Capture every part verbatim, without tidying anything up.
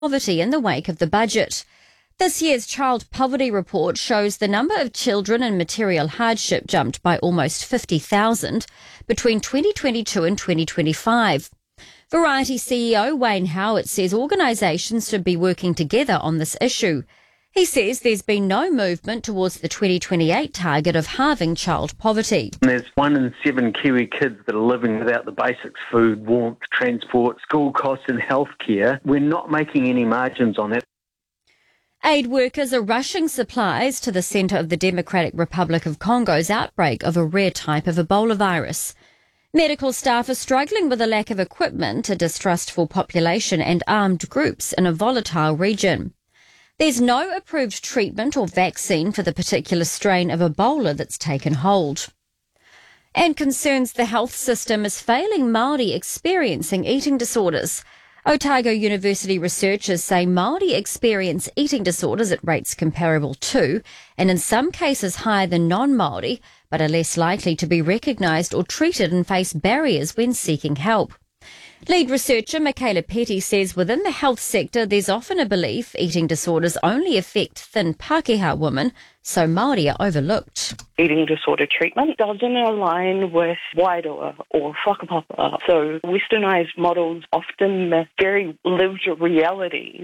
poverty in the wake of the budget. This year's child poverty report shows the number of children in material hardship jumped by almost fifty thousand between twenty twenty-two and twenty twenty-five. Variety C E O Wayne Howard says organisations should be working together on this issue. He says there's been no movement towards the twenty twenty-eight target of halving child poverty. There's one in seven Kiwi kids that are living without the basics: food, warmth, transport, school costs and healthcare. We're not making any margins on that. Aid workers are rushing supplies to the centre of the Democratic Republic of Congo's outbreak of a rare type of Ebola virus. Medical staff are struggling with a lack of equipment, a distrustful population and armed groups in a volatile region. There's no approved treatment or vaccine for the particular strain of Ebola that's taken hold. And concerns the health system is failing Māori experiencing eating disorders. Otago University researchers say Māori experience eating disorders at rates comparable to, and in some cases higher than non-Māori, but are less likely to be recognised or treated and face barriers when seeking help. Lead researcher Michaela Petty says within the health sector there's often a belief eating disorders only affect thin Pākehā women, so Māori are overlooked. Eating disorder treatment doesn't align with wairoa or whakapapa, so westernised models often miss very lived reality.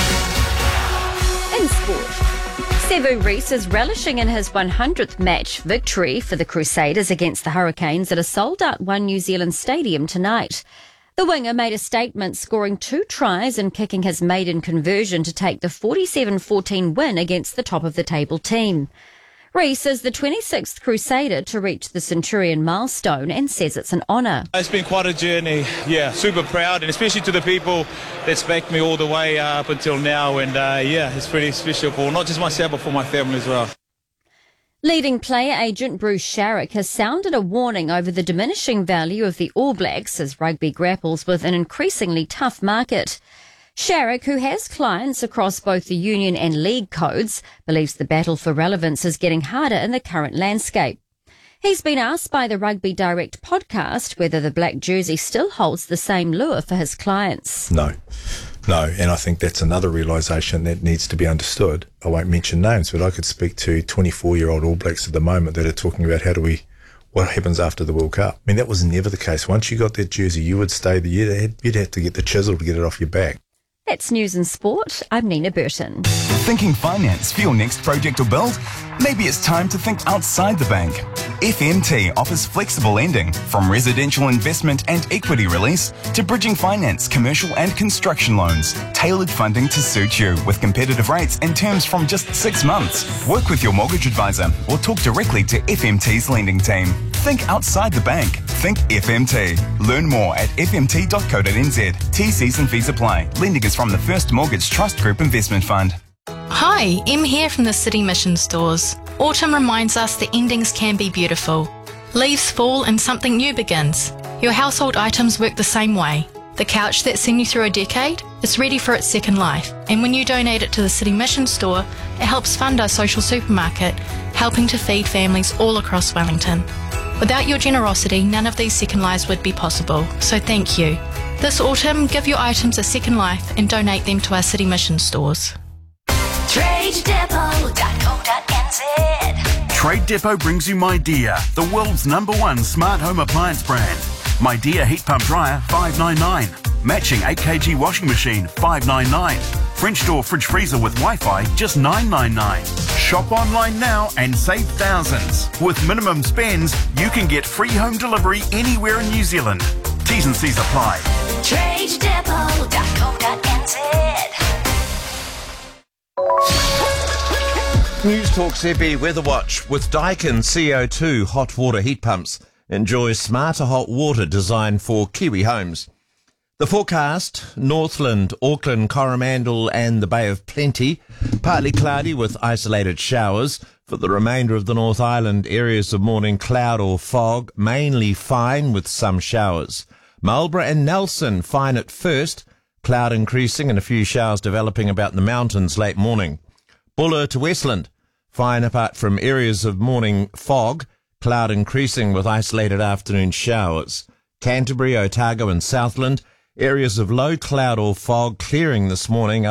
In sport, Sevu Reece is relishing in his one hundredth match victory for the Crusaders against the Hurricanes at a sold-out One New Zealand Stadium tonight. The winger made a statement, scoring two tries and kicking his maiden conversion to take the forty-seven fourteen win against the top-of-the-table team. Reece is the twenty-sixth Crusader to reach the Centurion milestone and says it's an honour. It's been quite a journey, yeah, super proud, and especially to the people that's backed me all the way uh, up until now, and uh, yeah, it's pretty special for not just myself but for my family as well. Leading player agent Bruce Sharrock has sounded a warning over the diminishing value of the All Blacks as rugby grapples with an increasingly tough market. Sharrock, who has clients across both the union and league codes, believes the battle for relevance is getting harder in the current landscape. He's been asked by the Rugby Direct podcast whether the black jersey still holds the same lure for his clients. No. No, and I think that's another realisation that needs to be understood. I won't mention names, but I could speak to twenty-four-year-old All Blacks at the moment that are talking about how do we, what happens after the World Cup. I mean, that was never the case. Once you got that jersey, you would stay there. You'd, you'd have to get the chisel to get it off your back. That's News and Sport. I'm Nina Burton. Thinking finance for your next project or build? Maybe it's time to think outside the bank. F M T offers flexible lending, from residential investment and equity release to bridging finance, commercial and construction loans. Tailored funding to suit you with competitive rates and terms from just six months. Work with your mortgage advisor or talk directly to F M T's lending team. Think outside the bank. Think F M T. Learn more at f m t dot co dot n z. T Cs and fees apply. Lending is from the First Mortgage Trust Group Investment Fund. Hi, Em here from the City Mission Stores. Autumn reminds us that endings can be beautiful. Leaves fall and something new begins. Your household items work the same way. The couch that's seen you through a decade is ready for its second life, and when you donate it to the City Mission Store, it helps fund our social supermarket, helping to feed families all across Wellington. Without your generosity, none of these second lives would be possible, so thank you. This autumn, give your items a second life and donate them to our City Mission Stores. trade depot dot co dot n z. Trade Depot brings you MyDear, the world's number one smart home appliance brand. MyDear heat pump dryer, five ninety-nine. Matching eight kilogram washing machine, five ninety-nine. French door fridge freezer with Wi-Fi, just nine ninety-nine. Shop online now and save thousands. With minimum spends, you can get free home delivery anywhere in New Zealand. T's and C's apply. trade depot dot co dot n z. News Talk Z B Weather Watch with Daikin C O two hot water heat pumps. Enjoy smarter hot water designed for Kiwi homes. The forecast: Northland, Auckland, Coromandel and the Bay of Plenty. Partly cloudy with isolated showers. For the remainder of the North Island, areas of morning cloud or fog, mainly fine with some showers. Marlborough and Nelson, fine at first. Cloud increasing and a few showers developing about the mountains late morning. Buller to Westland, fine apart from areas of morning fog, cloud increasing with isolated afternoon showers. Canterbury, Otago and Southland, Areas of low cloud or fog clearing this morning.